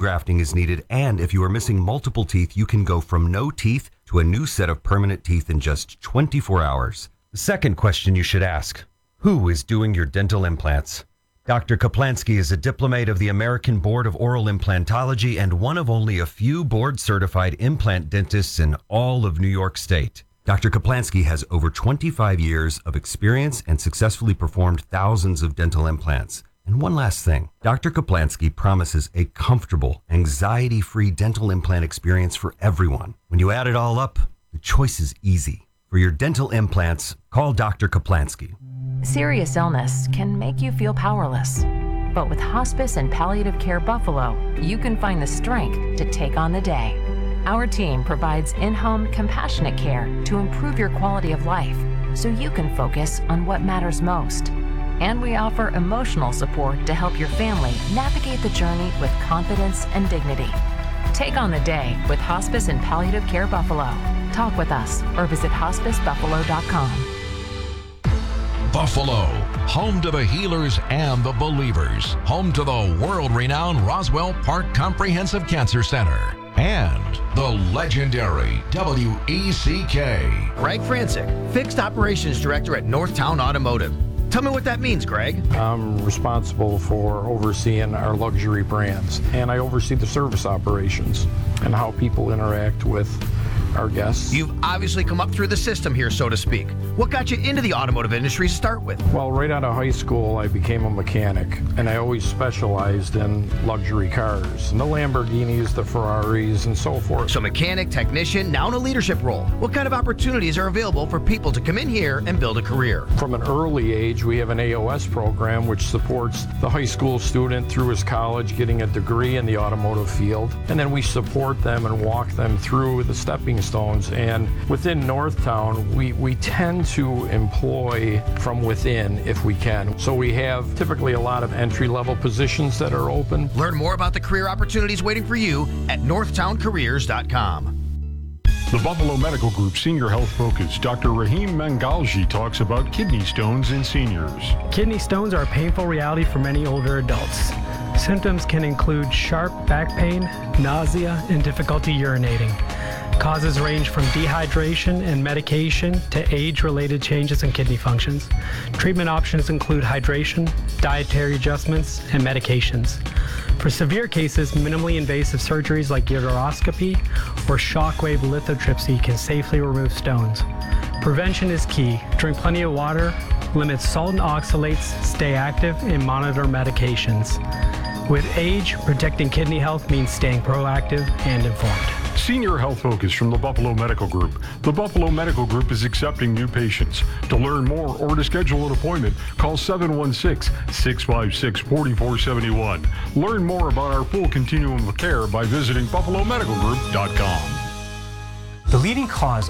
grafting is needed, and if you are missing multiple teeth, you can go from no teeth to a new set of permanent teeth in just 24 hours. The second question you should ask: who is doing your dental implants? Dr. Kaplansky is a diplomate of the American Board of Oral Implantology and one of only a few board-certified implant dentists in all of New York State. Dr. Kaplansky has over 25 years of experience and successfully performed thousands of dental implants. And one last thing, Dr. Kaplansky promises a comfortable, anxiety-free dental implant experience for everyone. When you add it all up, the choice is easy. For your dental implants, call Dr. Kaplansky. Serious illness can make you feel powerless. But with Hospice and Palliative Care Buffalo, you can find the strength to take on the day. Our team provides in-home compassionate care to improve your quality of life so you can focus on what matters most. And we offer emotional support to help your family navigate the journey with confidence and dignity. Take on the day with Hospice and Palliative Care Buffalo. Talk with us or visit hospicebuffalo.com. Buffalo, home to the healers and the believers, home to the world-renowned Roswell Park Comprehensive Cancer Center, and the legendary WECK. Greg Francic, Fixed Operations Director at Northtown Automotive. Tell me what that means, Greg. I'm responsible for overseeing our luxury brands, and I oversee the service operations and how people interact with our guests. You've obviously come up through the system here, so to speak. What got you into the automotive industry to start with? Well, right out of high school, I became a mechanic, and I always specialized in luxury cars, and the Lamborghinis, the Ferraris, and so forth. So mechanic, technician, now in a leadership role. What kind of opportunities are available for people to come in here and build a career? From an early age, we have an AOS program which supports the high school student through his college getting a degree in the automotive field, and then we support them and walk them through the stepping stones. And within Northtown, we tend to employ from within if we can. So we have typically a lot of entry-level positions that are open. Learn more about the career opportunities waiting for you at northtowncareers.com. The Buffalo Medical Group Senior Health Focus, Dr. Rahim Mengalji talks about kidney stones in seniors. Kidney stones are a painful reality for many older adults. Symptoms can include sharp back pain, nausea, and difficulty urinating. Causes range from dehydration and medication to age-related changes in kidney functions. Treatment options include hydration, dietary adjustments, and medications. For severe cases, minimally invasive surgeries like uteroscopy or shockwave lithotripsy can safely remove stones. Prevention is key. Drink plenty of water, limit salt and oxalates, stay active, and monitor medications. With age, protecting kidney health means staying proactive and informed. Senior Health Focus from the Buffalo Medical Group. The Buffalo Medical Group is accepting new patients. To learn more or to schedule an appointment, call 716-656-4471. Learn more about our full continuum of care by visiting buffalomedicalgroup.com. The leading cause